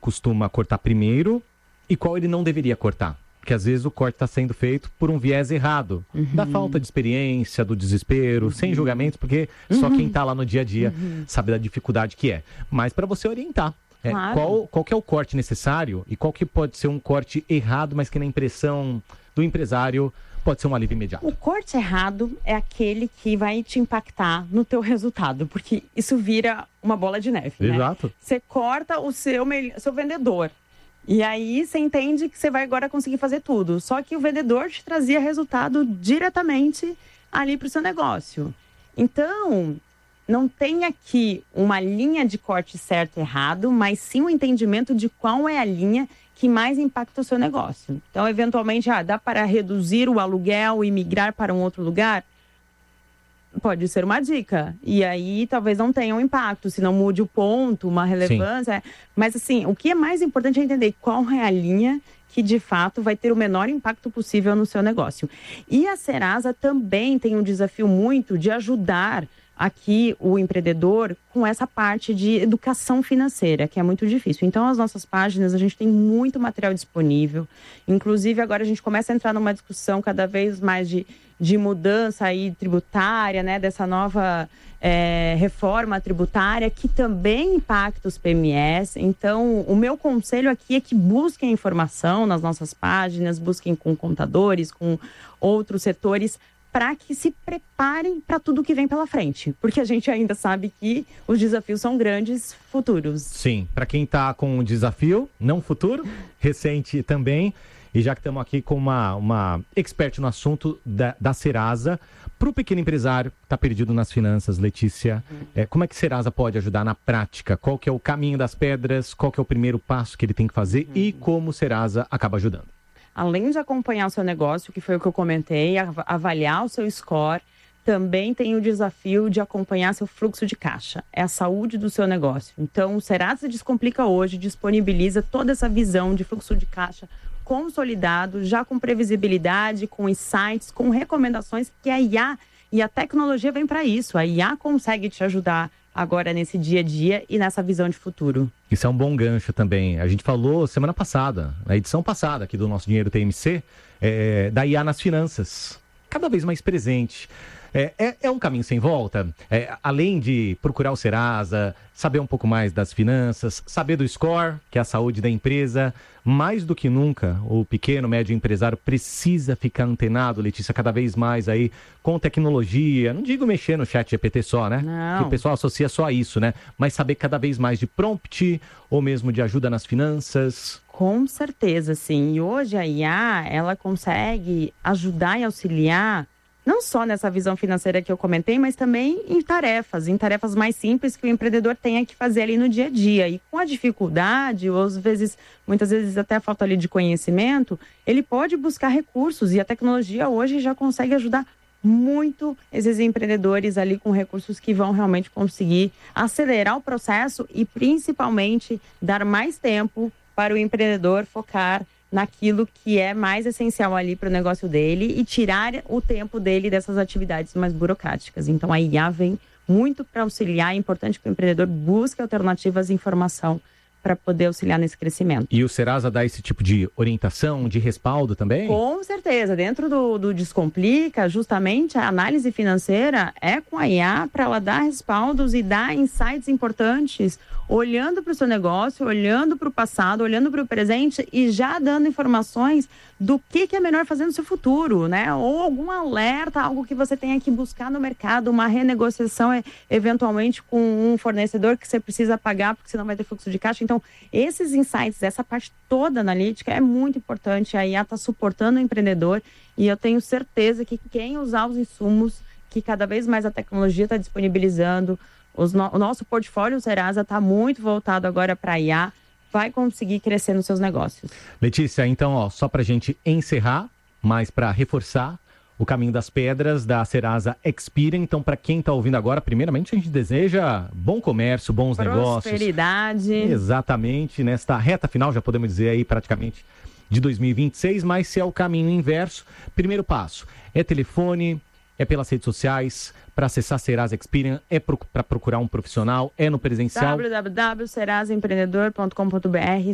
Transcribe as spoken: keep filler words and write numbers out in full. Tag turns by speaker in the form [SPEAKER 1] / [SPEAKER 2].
[SPEAKER 1] costuma cortar primeiro e qual ele não deveria cortar. Porque às vezes o corte está sendo feito por um viés errado, uhum. da falta de experiência, do desespero, uhum. sem julgamentos, porque uhum. só quem está lá no dia a dia uhum. sabe da dificuldade que é. Mas para você orientar, é, claro. qual, qual que é o corte necessário e qual que pode ser um corte errado, mas que na impressão do empresário pode ser um alívio imediato.
[SPEAKER 2] O corte errado é aquele que vai te impactar no teu resultado, porque isso vira uma bola de neve.
[SPEAKER 1] Exato.
[SPEAKER 2] Né? Você corta o seu, seu vendedor. E aí você entende que você vai agora conseguir fazer tudo. Só que o vendedor te trazia resultado diretamente ali para o seu negócio. Então, não tem aqui uma linha de corte certo e errado, mas sim um entendimento de qual é a linha que mais impacta o seu negócio. Então, eventualmente, ah, dá para reduzir o aluguel e migrar para um outro lugar? Pode ser uma dica. E aí, talvez não tenha um impacto, se não mude o ponto, uma relevância. Sim. Mas, assim, o que é mais importante é entender qual é a linha que, de fato, vai ter o menor impacto possível no seu negócio. E a Serasa também tem um desafio muito de ajudar aqui o empreendedor com essa parte de educação financeira, que é muito difícil. Então, as nossas páginas, a gente tem muito material disponível. Inclusive, agora a gente começa a entrar numa discussão cada vez mais de, de mudança aí tributária, né? Dessa nova é, reforma tributária, que também impacta os P M Es. Então, o meu conselho aqui é que busquem informação nas nossas páginas, busquem com contadores, com outros setores, para que se preparem para tudo que vem pela frente. Porque a gente ainda sabe que os desafios são grandes, futuros.
[SPEAKER 1] Sim, para quem está com um desafio, não futuro, recente também. E já que estamos aqui com uma, uma expert no assunto da, da Serasa, para o pequeno empresário que está perdido nas finanças, Letícia, uhum. é, como é que Serasa pode ajudar na prática? Qual que é o caminho das pedras? Qual que é o primeiro passo que ele tem que fazer? Uhum. E como Serasa acaba ajudando?
[SPEAKER 2] Além de acompanhar o seu negócio, que foi o que eu comentei, avaliar o seu score, também tem o desafio de acompanhar seu fluxo de caixa. É a saúde do seu negócio. Então, o Serasa Descomplica hoje disponibiliza toda essa visão de fluxo de caixa consolidado, já com previsibilidade, com insights, com recomendações, que a I A e a tecnologia vem para isso. A I A consegue te ajudar agora nesse dia a dia e nessa visão de futuro.
[SPEAKER 1] Isso é um bom gancho também. A gente falou semana passada, na edição passada aqui do Nosso Dinheiro T M C, é, da I A nas finanças. Cada vez mais presente. É, é, é um caminho sem volta. É, além de procurar o Serasa, saber um pouco mais das finanças, saber do score, que é a saúde da empresa. Mais do que nunca, o pequeno, médio empresário precisa ficar antenado, Letícia, cada vez mais aí com tecnologia. Não digo mexer no chat G P T só, né?
[SPEAKER 2] Não.
[SPEAKER 1] Que o pessoal associa só a isso, né? Mas saber cada vez mais de prompt ou mesmo de ajuda nas finanças.
[SPEAKER 2] Com certeza, sim. E hoje a I A, ela consegue ajudar e auxiliar não só nessa visão financeira que eu comentei, mas também em tarefas, em tarefas mais simples que o empreendedor tenha que fazer ali no dia a dia. E com a dificuldade, ou às vezes, muitas vezes até a falta ali de conhecimento, ele pode buscar recursos e a tecnologia hoje já consegue ajudar muito esses empreendedores ali com recursos que vão realmente conseguir acelerar o processo e principalmente dar mais tempo para o empreendedor focar naquilo que é mais essencial ali para o negócio dele e tirar o tempo dele dessas atividades mais burocráticas. Então, a I A vem muito para auxiliar. É importante que o empreendedor busque alternativas de informação para poder auxiliar nesse crescimento.
[SPEAKER 1] E o Serasa dá esse tipo de orientação, de respaldo também?
[SPEAKER 2] Com certeza. Dentro do, do Descomplica, justamente a análise financeira é com a I A para ela dar respaldos e dar insights importantes, olhando para o seu negócio, olhando para o passado, olhando para o presente e já dando informações do que, que é melhor fazer no seu futuro, né? Ou algum alerta, algo que você tenha que buscar no mercado, uma renegociação eventualmente com um fornecedor que você precisa pagar porque senão vai ter fluxo de caixa. Então, esses insights, essa parte toda analítica é muito importante. A I A está suportando o empreendedor e eu tenho certeza que quem usar os insumos que cada vez mais a tecnologia está disponibilizando, os no, o nosso portfólio Serasa está muito voltado agora para a I A, vai conseguir crescer nos seus negócios.
[SPEAKER 1] Letícia, então, ó, só para a gente encerrar, mas para reforçar o caminho das pedras da Serasa Experian. Então, para quem está ouvindo agora, primeiramente a gente deseja bom comércio, bons negócios.
[SPEAKER 2] Prosperidade.
[SPEAKER 1] Exatamente, nesta reta final, já podemos dizer aí praticamente de dois mil e vinte e seis, mas se é o caminho inverso, primeiro passo é telefone, é pelas redes sociais, para acessar Serasa Experian, é para procurar um profissional, é no presencial.
[SPEAKER 2] w w w ponto serasa empreendedor ponto com ponto b r,